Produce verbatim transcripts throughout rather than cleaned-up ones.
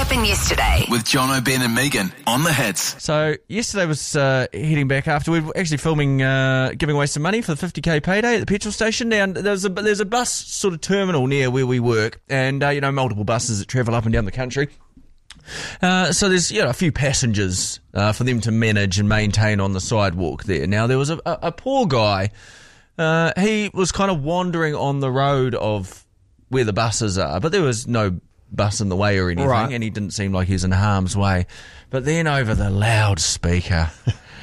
happened yesterday? With John O'Ben and Megan on the Hits. So yesterday was uh, heading back after we were actually filming, uh, giving away some money for the fifty k payday at the petrol station. Now there's a there's a bus sort of terminal near where we work, and uh, you know multiple buses that travel up and down the country. Uh, so there's you know a few passengers uh, for them to manage and maintain on the sidewalk there. Now there was a, a, a poor guy. Uh, he was kind of wandering on the road of where the buses are, but there was no bus in the way or anything, right. and he didn't seem like he was in harm's way. But then over the loudspeaker,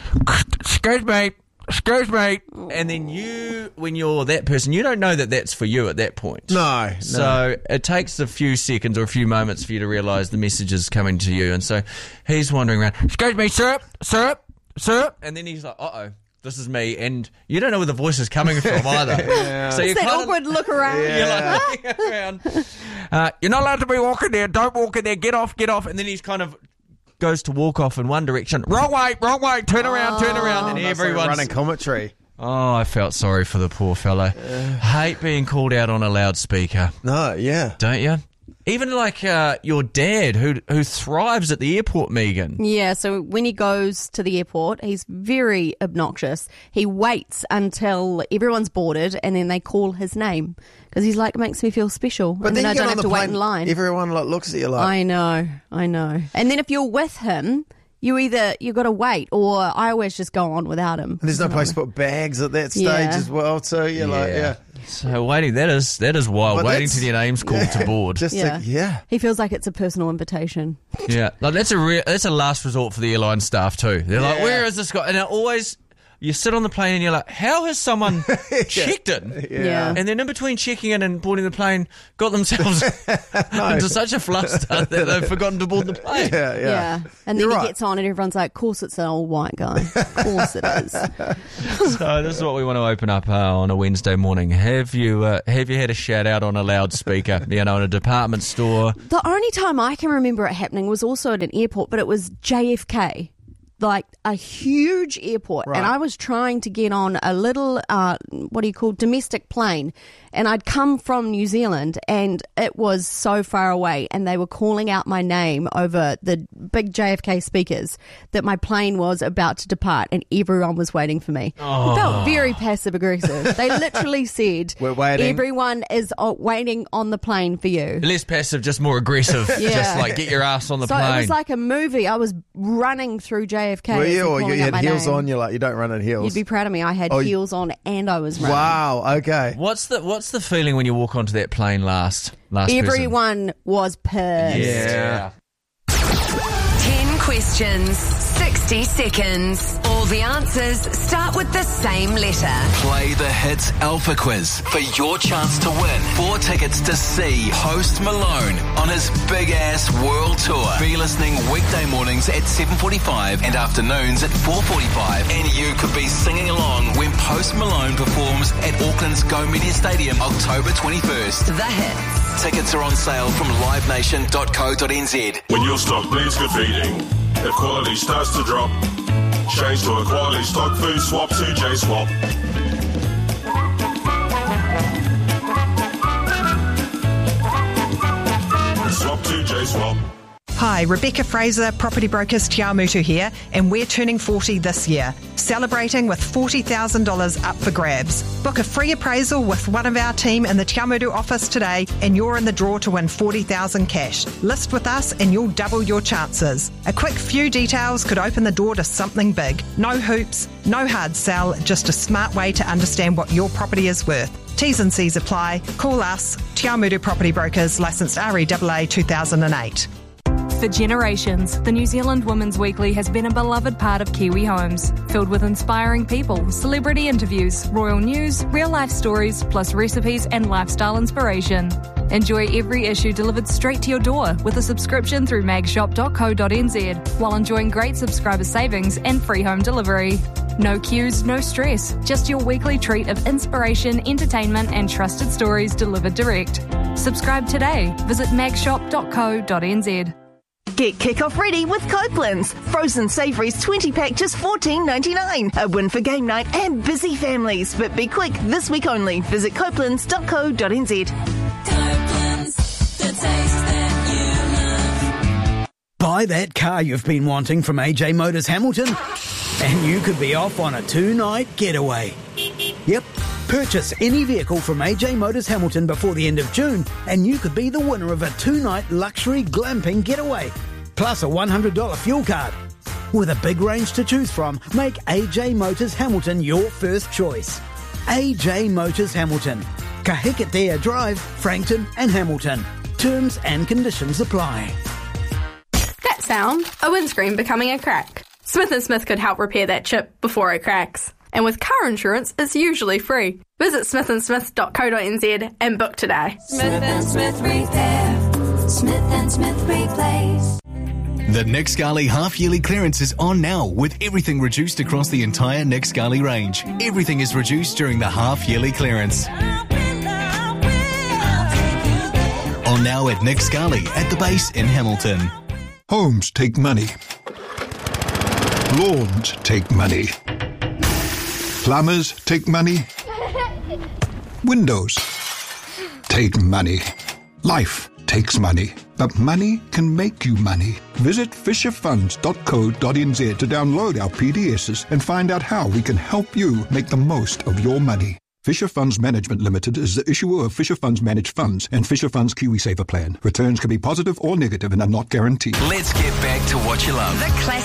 excuse me, excuse me, and then you, when you're that person, you don't know that that's for you at that point. No, no. So it takes a few seconds or a few moments for you to realise the message is coming to you, and so he's wandering around, excuse me, sir, sir, sir, and then he's like, uh-oh. This is me, and you don't know where the voice is coming from either. yeah. So you It's that kinda, awkward look around. Yeah. you're like looking around. Uh, you're not allowed to be walking there. Don't walk in there. Get off, get off. And then he's kind of goes to walk off in one direction. Wrong way, wrong way. Turn around, turn around. And That's like everyone's running commentary. Oh, I felt sorry for the poor fellow. Hate being called out on a loudspeaker, No, yeah. don't you? Even like uh, your dad, who who thrives at the airport, Megan. Yeah, so when he goes to the airport, he's very obnoxious. He waits until everyone's boarded and then they call his name because he's like, it makes me feel special. But and then, then I you get don't on have the to plane, wait in line. Everyone like looks at you like, I know, I know. And then if you're with him, you either, you got to wait, or I always just go on without him. and there's no place to put bags at that stage Yeah. as well. So you're like, yeah. So waiting, that is that is wild. But waiting that's- till your name's called to board. Just Yeah. to, yeah. He feels like it's a personal invitation. Yeah, like that's a re- that's a last resort for the airline staff too. They're like, Yeah. where is this guy? And it always, you sit on the plane and you're like, how has someone checked in? Yeah. And then in between checking in and boarding the plane, got themselves into such a fluster that they've forgotten to board the plane. Yeah, yeah. Yeah. And then You're he right. gets on and everyone's like, of course it's an old white guy. Of course it is. So this is what we want to open up uh, on a Wednesday morning. Have you uh, have you had a shout out on a loudspeaker, you know, in a department store? The only time I can remember it happening was also at an airport, but it was J F K. Like a huge airport, Right. and I was trying to get on a little, uh, what do you call, domestic plane, and I'd come from New Zealand, and it was so far away, and they were calling out my name over the big J F K speakers that my plane was about to depart, and everyone was waiting for me. Oh. It felt very passive aggressive. They literally said, We're waiting. everyone is uh, waiting on the plane for you. Less passive, just more aggressive. Yeah. Just like get your ass on the So plane. it was like a movie. I was running through J F K. Were as you, they're or you calling out had my heels name. on? You're like, you don't run in heels. You'd be proud of me. I had Oh, you- heels on and I was running. Wow. Okay. What's the what's the feeling when you walk onto that plane last last person? Everyone was pissed. Yeah. ten questions, sixty seconds. All the answers start with the same letter. Play the Hits Alpha Quiz for your chance to win four tickets to see Post Malone on his big-ass world tour. Be listening weekday mornings at seven forty-five and afternoons at four forty-five. And you could be singing along when Post Malone performs at Auckland's Go Media Stadium October twenty-first. The Hits. Tickets are on sale from live nation dot co dot n z. When your stock needs good feeding, if quality starts to drop, change to a quality stock food swap to J-Swap. Swap to J-Swap. Hi, Rebecca Fraser, Property Brokers Te Awamutu here, and we're turning forty this year, celebrating with forty thousand dollars up for grabs. Book a free appraisal with one of our team in the Te Awamutu office today, and you're in the draw to win forty thousand dollars cash. List with us and you'll double your chances. A quick few details could open the door to something big. No hoops, no hard sell, just a smart way to understand what your property is worth. T's and C's apply. Call us, Te Awamutu Property Brokers, licensed R E A A two thousand eight. For generations, the New Zealand Women's Weekly has been a beloved part of Kiwi homes, filled with inspiring people, celebrity interviews, royal news, real-life stories, plus recipes and lifestyle inspiration. Enjoy every issue delivered straight to your door with a subscription through mag shop dot co dot n z, while enjoying great subscriber savings and free home delivery. No queues, no stress, just your weekly treat of inspiration, entertainment and trusted stories delivered direct. Subscribe today. Visit mag shop dot co dot n z. Get kick-off ready with Copeland's. Frozen savouries twenty pack just fourteen ninety-nine. A win for game night and busy families. But be quick, this week only. Visit copelands dot co dot n z. Copeland's, the taste that you love. Buy that car you've been wanting from A J Motors Hamilton, and you could be off on a two-night getaway. Yep, purchase any vehicle from A J Motors Hamilton before the end of June, and you could be the winner of a two-night luxury glamping getaway, plus a one hundred dollars fuel card. With a big range to choose from, make A J Motors Hamilton your first choice. A J Motors Hamilton. Kahikatea Drive, Frankton and Hamilton. Terms and conditions apply. That sound, a windscreen becoming a crack. Smith and Smith could help repair that chip before it cracks. And with car insurance, it's usually free. Visit smith and smith dot co dot n z and book today. Smith and Smith Repair. Smith and Smith Replace. The Nick Scali half-yearly clearance is on now with everything reduced across the entire Nick Scali range. Everything is reduced during the half-yearly clearance. On now at Nick Scali at the base in Hamilton. Homes take money. Lawns take money. Plumbers take money. Windows take money. Life takes money. But money can make you money. Visit fisher funds dot co dot n z to download our P D Ss and find out how we can help you make the most of your money. Fisher Funds Management Limited is the issuer of Fisher Funds Managed Funds and Fisher Funds KiwiSaver Plan. Returns can be positive or negative and are not guaranteed. Let's get back to what you love. The classic